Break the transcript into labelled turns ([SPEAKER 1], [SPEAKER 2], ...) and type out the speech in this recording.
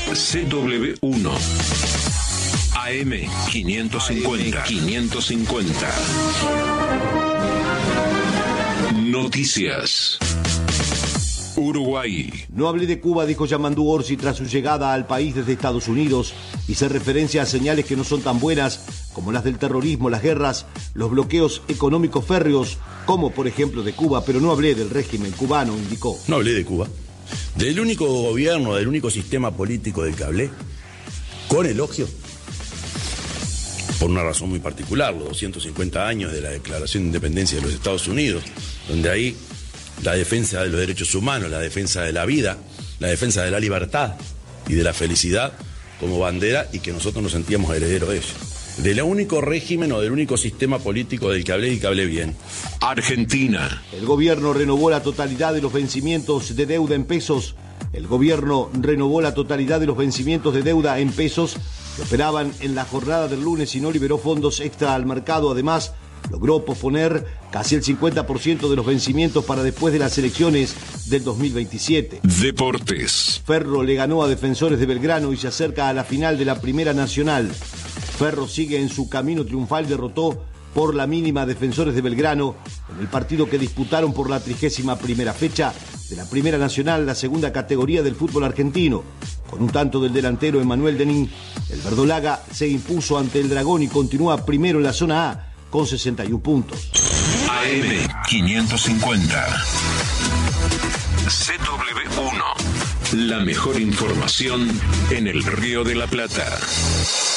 [SPEAKER 1] CW1 AM 550. Noticias. Uruguay.
[SPEAKER 2] No hablé de Cuba, dijo Yamandú Orsi tras su llegada al país desde Estados Unidos. Hice referencia a señales que no son tan buenas, como las del terrorismo, las guerras, los bloqueos económicos férreos, como por ejemplo de Cuba, pero no hablé del régimen cubano, indicó.
[SPEAKER 3] No hablé de Cuba. Del único gobierno, del único sistema político del que hablé, con elogio, por una razón muy particular, los 250 años de la Declaración de Independencia de los Estados Unidos, donde ahí la defensa de los derechos humanos, la defensa de la vida, la defensa de la libertad y de la felicidad como bandera, y que nosotros nos sentíamos herederos de ello. Del único régimen o del único sistema político del que hablé y que hablé bien.
[SPEAKER 1] Argentina.
[SPEAKER 2] El gobierno renovó la totalidad de los vencimientos de deuda en pesos. El gobierno renovó la totalidad de los vencimientos de deuda en pesos que operaban en la jornada del lunes y no liberó fondos extra al mercado. Además, logró posponer casi el 50% de los vencimientos para después de las elecciones del 2027.
[SPEAKER 1] Deportes.
[SPEAKER 2] Ferro le ganó a Defensores de Belgrano y se acerca a la final de la Primera Nacional. Ferro sigue en su camino triunfal, derrotó por la mínima a Defensores de Belgrano en el partido que disputaron por la 31ª fecha de la Primera Nacional, la segunda categoría del fútbol argentino. Con un tanto del delantero Emanuel Denín, el verdolaga se impuso ante el Dragón y continúa primero en la zona A con 61 puntos.
[SPEAKER 1] AM 550. CW1. La mejor información en el Río de la Plata.